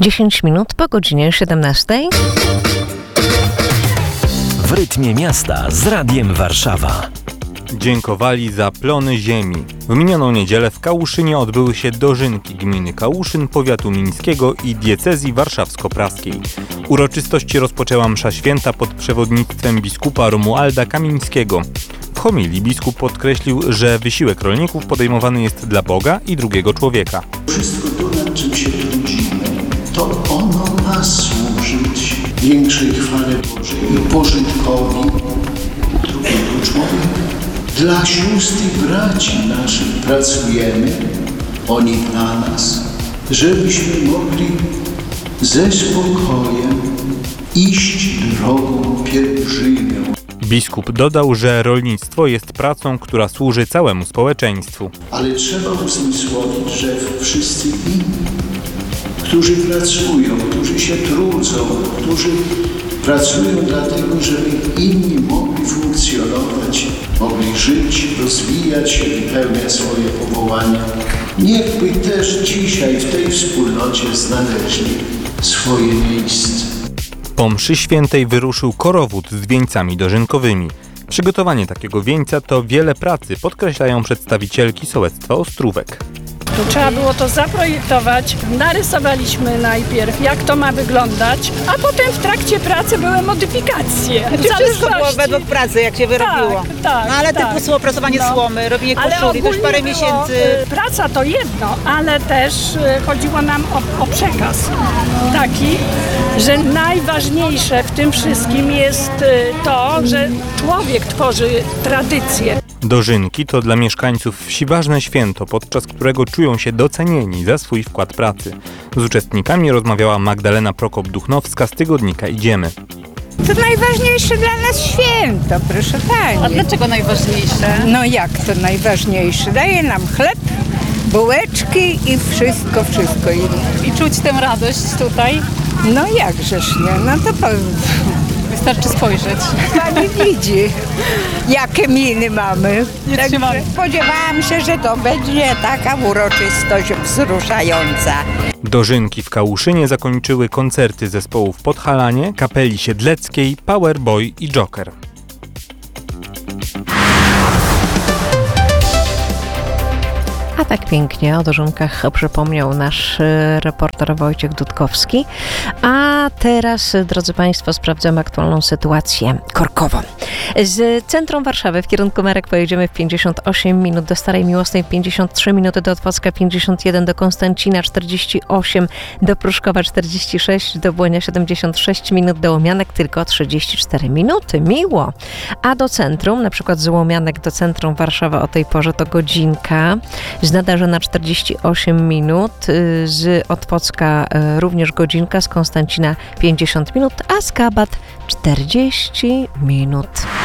10 minut po godzinie 17. W rytmie miasta z Radiem Warszawa. Dziękowali za plony ziemi. W minioną niedzielę w Kałuszynie odbyły się dożynki gminy Kałuszyn, powiatu mińskiego i diecezji warszawsko-praskiej. Uroczystości rozpoczęła msza święta pod przewodnictwem biskupa Romualda Kamińskiego. W homilii biskup podkreślił, że wysiłek rolników podejmowany jest dla Boga i drugiego człowieka. Wszystko to, nad czym się trudzimy, to ono ma służyć większej chwale Bożej i pożytkowi drugiego człowieka. Dla sióstr i braci naszych pracujemy, oni dla nas, żebyśmy mogli ze spokojem iść drogą pielgrzymią. Biskup dodał, że rolnictwo jest pracą, która służy całemu społeczeństwu. Ale trzeba uzmysłowić, że wszyscy inni, którzy pracują, którzy się trudzą, którzy pracują dlatego, żeby inni mogli funkcjonować, mogli żyć, rozwijać się, wypełniać swoje powołania. Niechby też dzisiaj w tej wspólnocie znaleźli swoje miejsce. Po mszy świętej wyruszył korowód z wieńcami dożynkowymi. Przygotowanie takiego wieńca to wiele pracy, podkreślają przedstawicielki sołectwa Ostrówek. Trzeba było to zaprojektować, narysowaliśmy najpierw, jak to ma wyglądać, a potem w trakcie pracy były modyfikacje. Wszystko było według pracy, jak się wyrobiło. Tak, no ale typu opracowanie słomy, robienie koszuli, też parę miesięcy. Praca to jedno, ale też chodziło nam o przekaz taki, że najważniejsze w tym wszystkim jest to, że człowiek tworzy tradycję. Dożynki to dla mieszkańców wsi ważne święto, podczas którego czują się docenieni za swój wkład pracy. Z uczestnikami rozmawiała Magdalena Prokop-Duchnowska z tygodnika Idziemy. To najważniejsze dla nas święto, proszę pani. A dlaczego najważniejsze? No jak to najważniejsze? Daje nam chleb, bułeczki i wszystko inne. I czuć tę radość tutaj? No jakżeż nie, no to Wystarczy spojrzeć. pani widzi, jakie miny mamy. Nie trzymamy. Spodziewałam się, że to będzie taka uroczystość wzruszająca. Dożynki w Kałuszynie zakończyły koncerty zespołów Podhalanie, Kapeli Siedleckiej, Powerboy i Joker. A tak pięknie o dożynkach przypomniał nasz reporter Wojciech Dudkowski. A teraz, drodzy Państwo, sprawdzamy aktualną sytuację korkową. Z centrum Warszawy w kierunku Marek pojedziemy w 58 minut do Starej Miłosnej, 53 minuty do Otwocka, 51 do Konstancina, 48 do Pruszkowa, 46 do Błonia, 76 minut do Łomianek, tylko 34 minuty. Miło. A do centrum, na przykład z Łomianek do centrum Warszawy o tej porze to godzinka. Z Nadarzyna 48 minut, z Otwocka również godzinka, z Konstancina 50 minut, a z Kabat 40 minut.